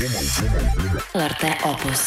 LRT Opus.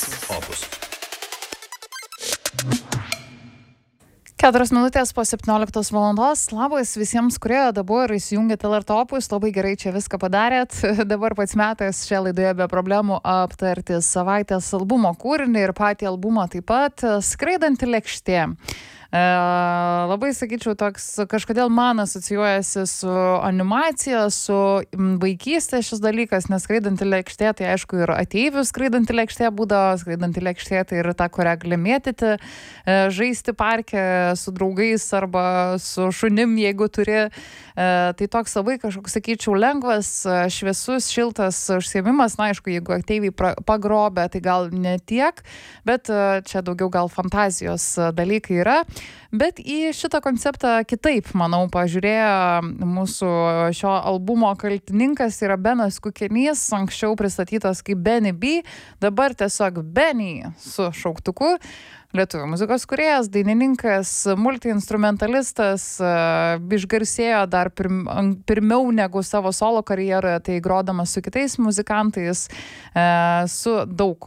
4 minutės po 17 valandos. Labas visiems, kurie dabar įsijungėte LRT Opus. Labai gerai čia viską padarėt. Dabar pats metas šią laidoje be problemų aptarti savaitės albumo kūrinį ir patį albumą taip pat. Skraidanti lėkštė. Labai, sakyčiau, toks kažkodėl man asocijuojasi su animacija, su vaikystė šis dalykas, nes skraidanti lėkštė, tai aišku ir ateivių skraidanti lėkštė būdavo, skraidanti lėkštė tai yra ta, kurią gali mėtyti, žaisti parke su draugais arba su šunim, jeigu turi. Tai toks labai kažkoks, sakyčiau, lengvas, šviesus, šiltas užsiėmimas. Na, aišku, jeigu ateiviai pagrobė, tai gal ne tiek, bet čia daugiau gal fantazijos dalykai yra. Bet į šitą konceptą kitaip, manau, pažiūrėjo mūsų šio albumo kaltininkas yra Benas Kukenys, anksčiau pristatytas kaip Benny B, dabar tiesiog Benny su šauktuku. Lietuvių muzikos kūrėjas, dainininkas, multiinstrumentalistas, išgarsėjo dar pirmiau negu savo solo karjeroje, tai grodamas su kitais muzikantais, su daug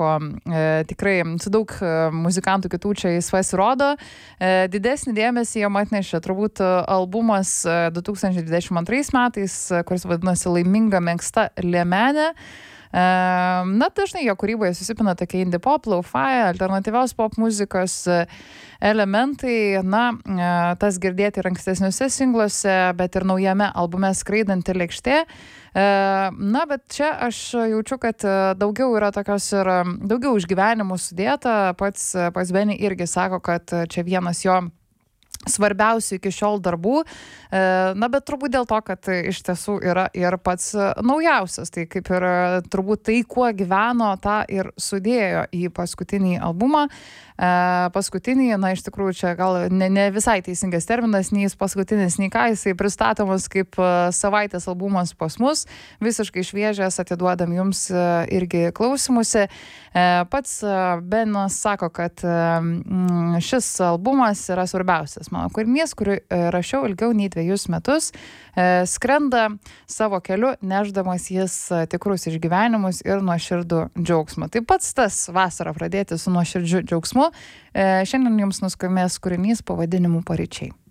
muzikantų kitų čia jis pasirodo. Didesnį dėmesį jam atnešė turbūt albumas 2022 metais, kuris vadinasi Laiminga mėgsta liemenė. Na, dažnai jo kūryboje susipina tokie indie pop, lo-fi, alternatyvios pop muzikos elementai. Na, tas girdėti ir ankstesniuose singluose, bet ir naujame albume Skraidanti lėkštė. Na, bet čia aš jaučiu, kad daugiau yra tokios ir daugiau išgyvenimų sudėta. Pats Benny irgi sako, kad čia vienas jo svarbiausių iki šiol darbų, na, bet turbūt dėl to, kad iš tiesų yra ir pats naujausias, tai kaip ir turbūt tai, kuo gyveno, tą ir sudėjo į paskutinį albumą. Paskutinį, na, iš tikrųjų čia gal ne visai teisingas terminas, nei jis paskutinis, nei ką, jisai pristatomas kaip savaitės albumas pas mus, visiškai šviežias, atiduodam jums irgi klausimusi. Pats Benas sako, kad šis albumas yra svarbiausias mano kūrinys, kurį rašiau ilgiau nei 2 metus, skrenda savo keliu, nešdamas jis tikrus išgyvenimus ir nuoširdų džiaugsmą. Tai pats tas vasarą pradėti su nuoširdžiu džiaugsmu. Šiandien jums nuskambės kūrinys pavadinimu Paryčiai.